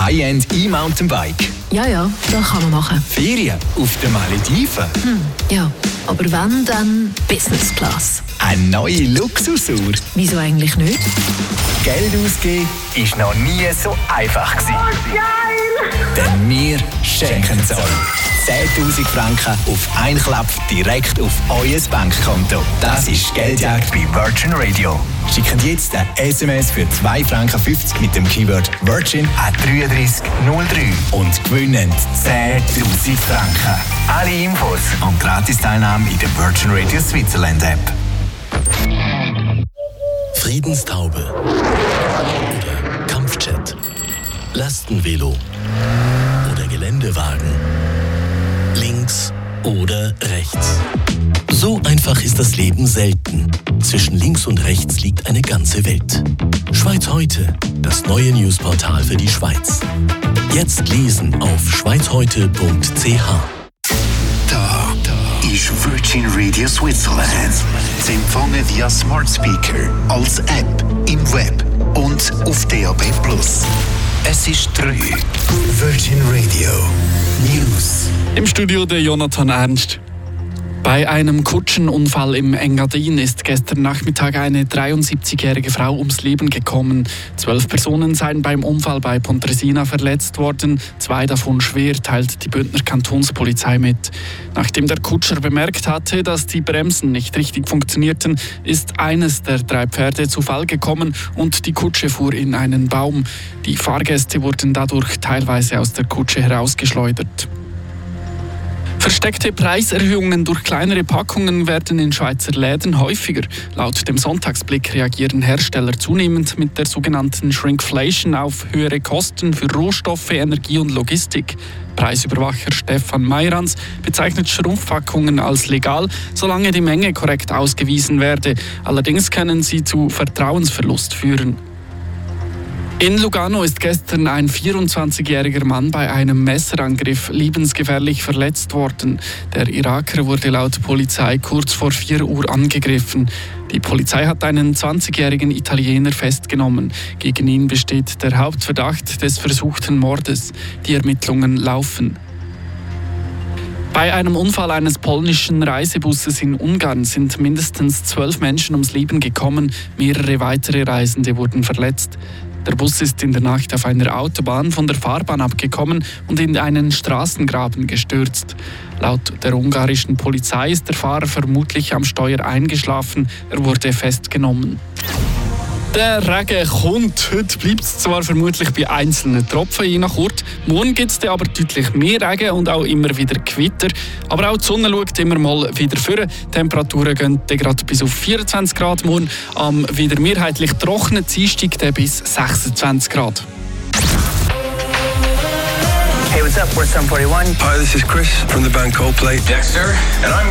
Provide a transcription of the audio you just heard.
High-End E-Mountainbike. Ja, das kann man machen. Ferien auf den Malediven. Ja, aber wenn, dann Business Class. Eine neue Luxusuhr. Wieso eigentlich nicht? Geld ausgeben ist noch nie so einfach gewesen. Oh, geil! Denn wir schenken es euch. 10'000 Franken auf einen Klapp direkt auf euer Bankkonto. Das ist Geldjagd bei Virgin Radio. Schickt jetzt eine SMS für 2,50 Franken mit dem Keyword Virgin an 3303 und gewinnen 10'000 Franken. Alle Infos und Gratis-Teilnahme in der Virgin Radio Switzerland App. Friedenstaube oder Kampfjet, Lastenvelo oder Geländewagen, links oder rechts. So einfach ist das Leben selten. Zwischen links und rechts liegt eine ganze Welt. Schweiz heute, das neue Newsportal für die Schweiz. Jetzt lesen auf schweizheute.ch. Da ist Virgin Radio Switzerland. Sie empfangen via Smart Speaker, als App, im Web und auf DAB+. Es ist 3. Virgin Radio News. Im Studio der Jonathan Ernst. Bei einem Kutschenunfall im Engadin ist gestern Nachmittag eine 73-jährige Frau ums Leben gekommen. 12 Personen seien beim Unfall bei Pontresina verletzt worden. 2 davon schwer, teilt die Bündner Kantonspolizei mit. Nachdem der Kutscher bemerkt hatte, dass die Bremsen nicht richtig funktionierten, ist eines der 3 Pferde zu Fall gekommen und die Kutsche fuhr in einen Baum. Die Fahrgäste wurden dadurch teilweise aus der Kutsche herausgeschleudert. Versteckte Preiserhöhungen durch kleinere Packungen werden in Schweizer Läden häufiger. Laut dem Sonntagsblick reagieren Hersteller zunehmend mit der sogenannten Shrinkflation auf höhere Kosten für Rohstoffe, Energie und Logistik. Preisüberwacher Stefan Meyrans bezeichnet Schrumpfpackungen als legal, solange die Menge korrekt ausgewiesen werde. Allerdings können sie zu Vertrauensverlust führen. In Lugano ist gestern ein 24-jähriger Mann bei einem Messerangriff lebensgefährlich verletzt worden. Der Iraker wurde laut Polizei kurz vor 4 Uhr angegriffen. Die Polizei hat einen 20-jährigen Italiener festgenommen. Gegen ihn besteht der Hauptverdacht des versuchten Mordes. Die Ermittlungen laufen. Bei einem Unfall eines polnischen Reisebusses in Ungarn sind mindestens 12 Menschen ums Leben gekommen. Mehrere weitere Reisende wurden verletzt. Der Bus ist in der Nacht auf einer Autobahn von der Fahrbahn abgekommen und in einen Straßengraben gestürzt. Laut der ungarischen Polizei ist der Fahrer vermutlich am Steuer eingeschlafen. Er wurde festgenommen. Der Regen kommt. Heute bleibt es zwar vermutlich bei einzelnen Tropfen je nach Ort. Morgen gibt es aber deutlich mehr Regen und auch immer wieder Gewitter. Aber auch die Sonne schaut immer mal wieder vor. Temperaturen gehen gerade bis auf 24 Grad. Morgen am wieder mehrheitlich trockenen Dienstag bis 26 Grad. Hey, what's up? We're Sum 41. Hi, this is Chris from the band Coldplay. Dexter, and I'm